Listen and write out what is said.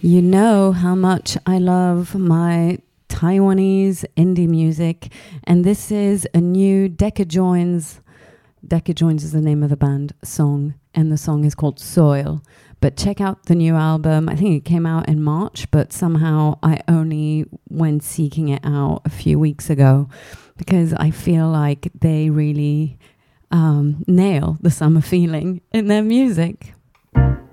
You know how much I love my Taiwanese indie music, and this is a new Decca Joins is the name of the band song, and the song is called Soil. But check out the new album. I think it came out in March, but somehow I only went seeking it out a few weeks ago because I feel like they really nail the summer feeling in their music.